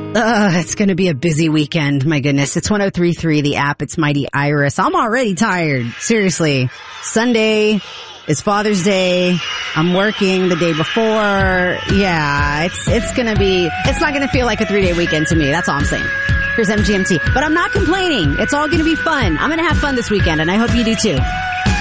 It's going to be a busy weekend. My goodness. It's 103.3, the app. It's Mighty Iris. I'm already tired. Seriously. Sunday is Father's Day. I'm working the day before. Yeah, it's not going to feel like a 3-day weekend to me. That's all I'm saying. Here's MGMT. But I'm not complaining. It's all going to be fun. I'm going to have fun this weekend, and I hope you do too.